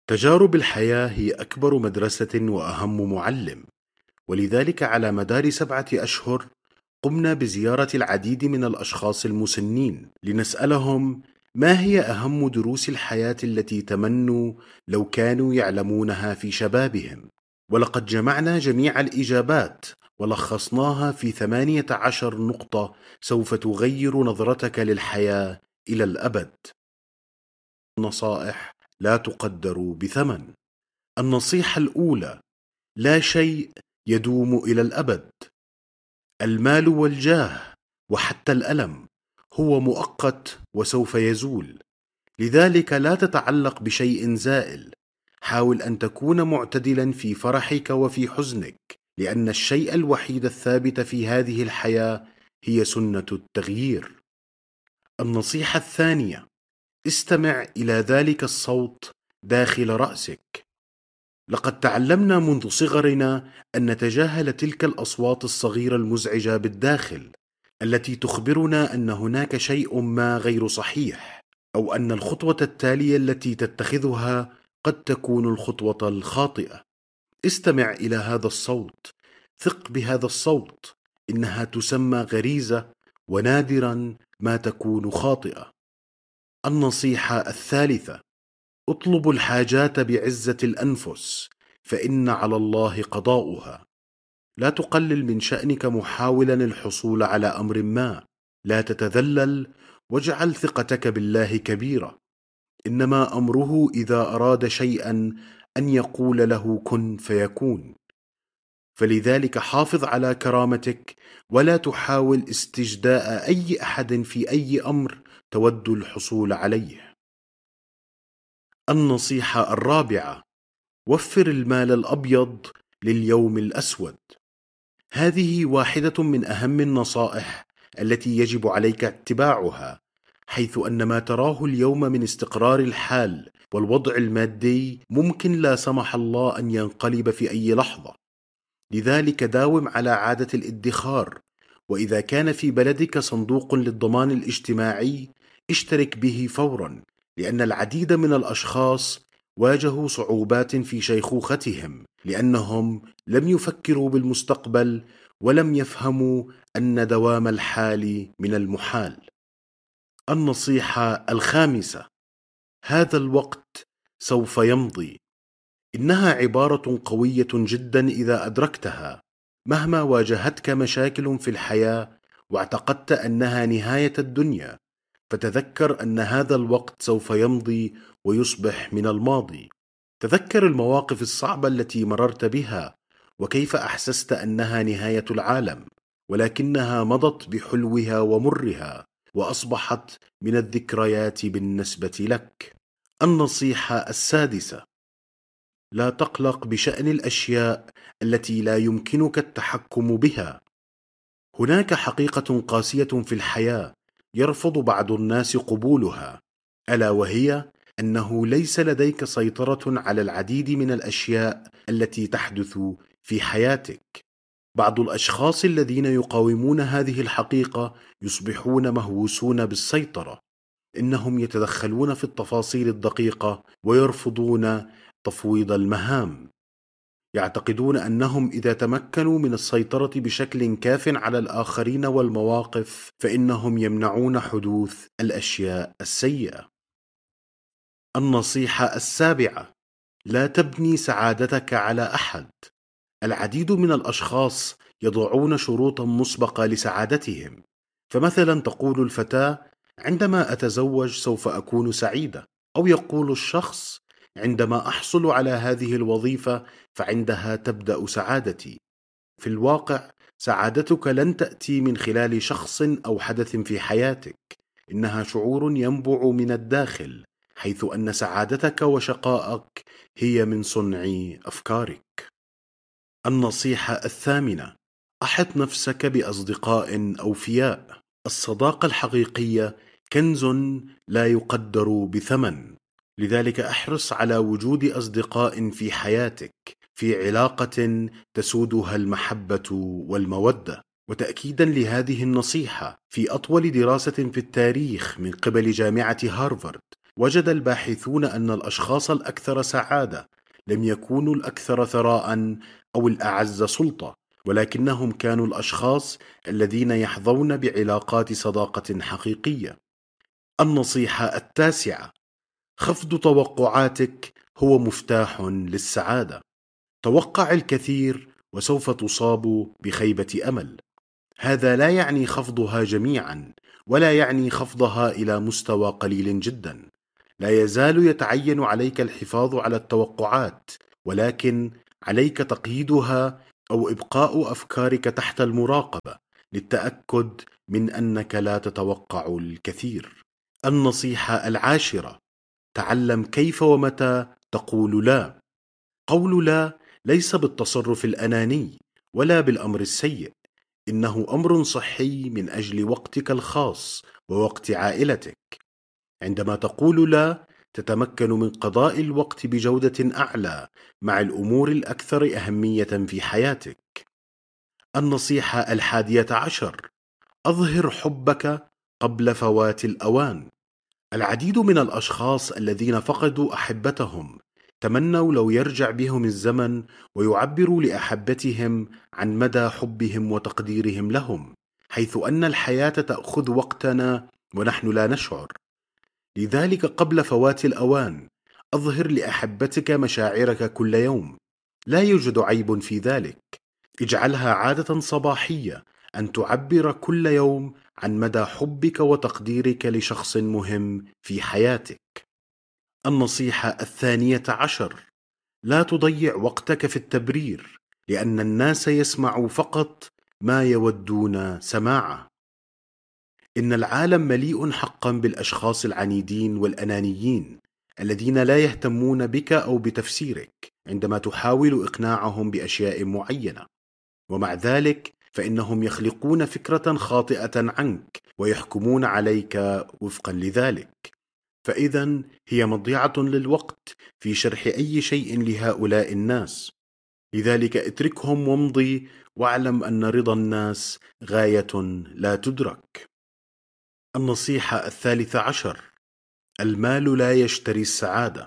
تجارب الحياة هي أكبر مدرسة وأهم معلم، ولذلك على مدار 7 أشهر قمنا بزيارة العديد من الأشخاص المسنين لنسألهم ما هي أهم دروس الحياة التي تمنوا لو كانوا يعلمونها في شبابهم. ولقد جمعنا جميع الإجابات ولخصناها في 18 نقطة سوف تغير نظرتك للحياة إلى الأبد. نصائح لا تقدر بثمن. النصيحة الأولى: لا شيء يدوم إلى الأبد. المال والجاه وحتى الألم هو مؤقت وسوف يزول، لذلك لا تتعلق بشيء زائل. حاول أن تكون معتدلا في فرحك وفي حزنك، لأن الشيء الوحيد الثابت في هذه الحياة هي سنة التغيير. النصيحة الثانية: استمع إلى ذلك الصوت داخل رأسك. لقد تعلمنا منذ صغرنا أن نتجاهل تلك الأصوات الصغيرة المزعجة بالداخل، التي تخبرنا أن هناك شيء ما غير صحيح، أو أن الخطوة التالية التي تتخذها قد تكون الخطوة الخاطئة. استمع إلى هذا الصوت، ثق بهذا الصوت، إنها تسمى غريزة، ونادرا ما تكون خاطئة. النصيحة الثالثة: اطلبوا الحاجات بعزة الأنفس، فإن على الله قضاؤها. لا تقلل من شأنك محاولا الحصول على أمر ما. لا تتذلل، واجعل ثقتك بالله كبيرة. إنما أمره إذا أراد شيئا أن يقول له كن فيكون. فلذلك حافظ على كرامتك، ولا تحاول استجداء أي أحد في أي أمر تود الحصول عليه. النصيحة الرابعة: وفر المال الأبيض لليوم الأسود. هذه واحدة من أهم النصائح التي يجب عليك اتباعها، حيث أن ما تراه اليوم من استقرار الحال والوضع المادي ممكن لا سمح الله أن ينقلب في أي لحظة. لذلك داوم على عادة الادخار، وإذا كان في بلدك صندوق للضمان الاجتماعي اشترك به فورا، لأن العديد من الأشخاص واجهوا صعوبات في شيخوختهم لأنهم لم يفكروا بالمستقبل ولم يفهموا أن دوام الحال من المحال. النصيحة الخامسة: هذا الوقت سوف يمضي. إنها عبارة قوية جدا إذا أدركتها. مهما واجهتك مشاكل في الحياة واعتقدت أنها نهاية الدنيا، فتذكر أن هذا الوقت سوف يمضي ويصبح من الماضي. تذكر المواقف الصعبة التي مررت بها، وكيف أحسست أنها نهاية العالم، ولكنها مضت بحلوها ومرها وأصبحت من الذكريات بالنسبة لك. النصيحة السادسة: لا تقلق بشأن الأشياء التي لا يمكنك التحكم بها. هناك حقيقة قاسية في الحياة يرفض بعض الناس قبولها، ألا وهي أنه ليس لديك سيطرة على العديد من الأشياء التي تحدث في حياتك. بعض الأشخاص الذين يقاومون هذه الحقيقة يصبحون مهووسون بالسيطرة. إنهم يتدخلون في التفاصيل الدقيقة ويرفضون تفويض المهام. يعتقدون أنهم إذا تمكنوا من السيطرة بشكل كاف على الآخرين والمواقف فإنهم يمنعون حدوث الأشياء السيئة. النصيحة السابعة: لا تبني سعادتك على أحد. العديد من الأشخاص يضعون شروطا مسبقة لسعادتهم. فمثلا تقول الفتاة: عندما أتزوج سوف أكون سعيدة. أو يقول الشخص: عندما أحصل على هذه الوظيفة فعندها تبدأ سعادتي. في الواقع سعادتك لن تأتي من خلال شخص أو حدث في حياتك، إنها شعور ينبع من الداخل، حيث أن سعادتك وشقائك هي من صنع أفكارك. النصيحة الثامنة: أحط نفسك بأصدقاء أوفياء. الصداقة الحقيقية كنز لا يقدر بثمن، لذلك احرص على وجود أصدقاء في حياتك في علاقة تسودها المحبة والمودة. وتأكيدا لهذه النصيحة، في أطول دراسة في التاريخ من قبل جامعة هارفارد وجد الباحثون أن الأشخاص الأكثر سعادة لم يكونوا الأكثر ثراء أو الأعز سلطة، ولكنهم كانوا الأشخاص الذين يحظون بعلاقات صداقة حقيقية. النصيحة 9: خفض توقعاتك هو مفتاح للسعادة. توقع الكثير وسوف تصاب بخيبة أمل. هذا لا يعني خفضها جميعا، ولا يعني خفضها إلى مستوى قليل جدا. لا يزال يتعين عليك الحفاظ على التوقعات، ولكن عليك تقييدها أو إبقاء أفكارك تحت المراقبة للتأكد من أنك لا تتوقع الكثير. النصيحة 10: تعلم كيف ومتى تقول لا. قول لا ليس بالتصرف الأناني ولا بالأمر السيء، إنه أمر صحي من أجل وقتك الخاص ووقت عائلتك. عندما تقول لا، تتمكن من قضاء الوقت بجودة أعلى مع الأمور الأكثر أهمية في حياتك. النصيحة 11: أظهر حبك قبل فوات الأوان. العديد من الأشخاص الذين فقدوا أحبتهم تمنوا لو يرجع بهم الزمن ويعبروا لأحبتهم عن مدى حبهم وتقديرهم لهم، حيث أن الحياة تأخذ وقتنا ونحن لا نشعر. لذلك قبل فوات الأوان أظهر لأحبتك مشاعرك كل يوم. لا يوجد عيب في ذلك. اجعلها عادة صباحية أن تعبر كل يوم عن مدى حبك وتقديرك لشخص مهم في حياتك. النصيحة 12: لا تضيع وقتك في التبرير، لأن الناس يسمعوا فقط ما يودون سماعه. إن العالم مليء حقا بالأشخاص العنيدين والأنانيين الذين لا يهتمون بك أو بتفسيرك عندما تحاول إقناعهم بأشياء معينة، ومع ذلك فإنهم يخلقون فكرة خاطئة عنك ويحكمون عليك وفقا لذلك. فإذا هي مضيعة للوقت في شرح أي شيء لهؤلاء الناس. لذلك اتركهم وامضي، واعلم أن رضا الناس غاية لا تدرك. النصيحة 13: المال لا يشتري السعادة.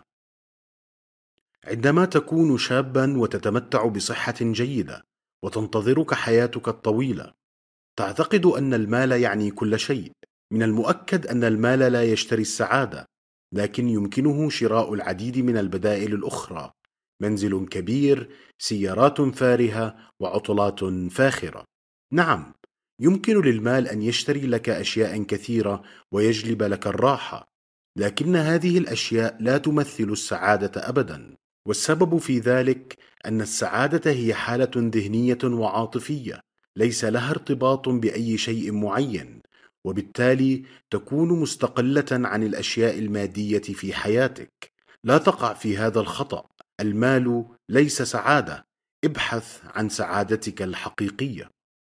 عندما تكون شابا وتتمتع بصحة جيدة وتنتظرك حياتك الطويلة، تعتقد أن المال يعني كل شيء. من المؤكد أن المال لا يشتري السعادة، لكن يمكنه شراء العديد من البدائل الأخرى: منزل كبير، سيارات فارهة، وعطلات فاخرة. نعم، يمكن للمال أن يشتري لك أشياء كثيرة ويجلب لك الراحة، لكن هذه الأشياء لا تمثل السعادة أبدا. والسبب في ذلك أن السعادة هي حالة ذهنية وعاطفية ليس لها ارتباط بأي شيء معين، وبالتالي تكون مستقلة عن الأشياء المادية في حياتك. لا تقع في هذا الخطأ. المال ليس سعادة. ابحث عن سعادتك الحقيقية.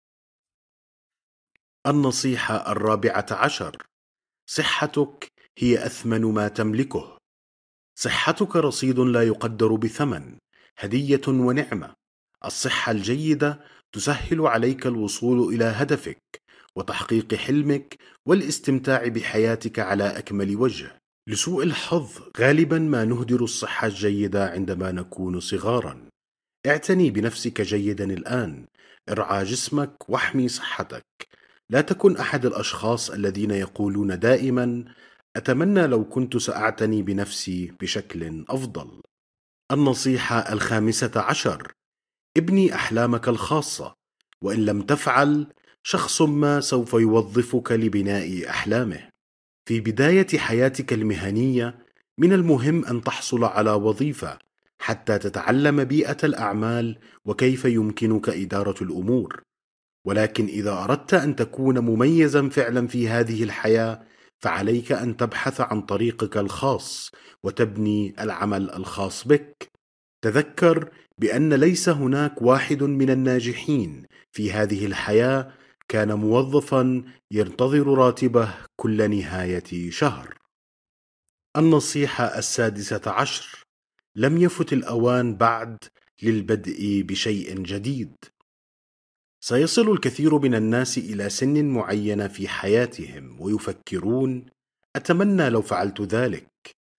النصيحة 14: صحتك هي أثمن ما تملكه. صحتك رصيد لا يقدر بثمن، هدية ونعمة. الصحة الجيدة تسهل عليك الوصول إلى هدفك وتحقيق حلمك والاستمتاع بحياتك على أكمل وجه. لسوء الحظ غالبا ما نهدر الصحة الجيدة عندما نكون صغارا. اعتني بنفسك جيدا الآن. ارعى جسمك واحمي صحتك. لا تكن أحد الأشخاص الذين يقولون دائما: أتمنى لو كنت سأعتني بنفسي بشكل أفضل. النصيحة 15: ابني أحلامك الخاصة، وإن لم تفعل شخص ما سوف يوظفك لبناء أحلامه. في بداية حياتك المهنية من المهم أن تحصل على وظيفة حتى تتعلم بيئة الأعمال وكيف يمكنك إدارة الأمور. ولكن إذا أردت أن تكون مميزا فعلا في هذه الحياة، فعليك أن تبحث عن طريقك الخاص وتبني العمل الخاص بك. تذكر بأن ليس هناك واحد من الناجحين في هذه الحياة كان موظفا ينتظر راتبه كل نهاية شهر. النصيحة 16: لم يفت الأوان بعد للبدء بشيء جديد. سيصل الكثير من الناس إلى سن معينة في حياتهم ويفكرون: أتمنى لو فعلت ذلك.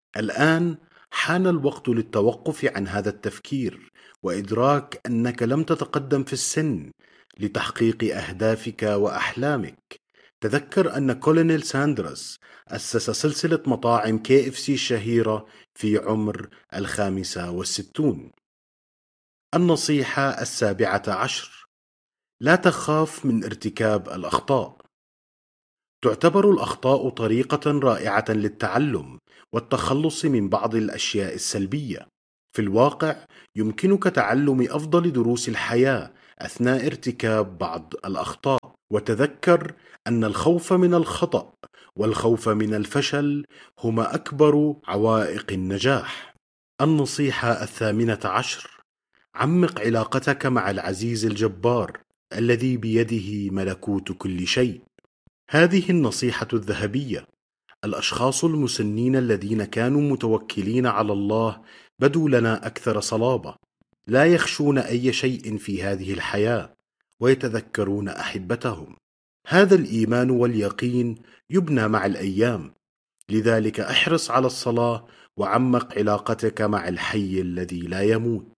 الآن حان الوقت للتوقف عن هذا التفكير وإدراك أنك لم تتقدم في السن لتحقيق أهدافك وأحلامك. تذكر أن كولونيل ساندرس أسس سلسلة مطاعم KFC الشهيرة في عمر 65. النصيحة 17: لا تخاف من ارتكاب الأخطاء. تعتبر الأخطاء طريقة رائعة للتعلم والتخلص من بعض الأشياء السلبية. في الواقع، يمكنك تعلم أفضل دروس الحياة أثناء ارتكاب بعض الأخطاء. وتذكر أن الخوف من الخطأ والخوف من الفشل هما أكبر عوائق النجاح. النصيحة 18: عمق علاقتك مع العزيز الجبار الذي بيده ملكوت كل شيء. هذه النصيحة الذهبية. الأشخاص المسنين الذين كانوا متوكلين على الله بدوا لنا أكثر صلابة، لا يخشون أي شيء في هذه الحياة، ويتذكرون أحبتهم. هذا الإيمان واليقين يبنى مع الأيام، لذلك احرص على الصلاة وعمق علاقتك مع الحي الذي لا يموت.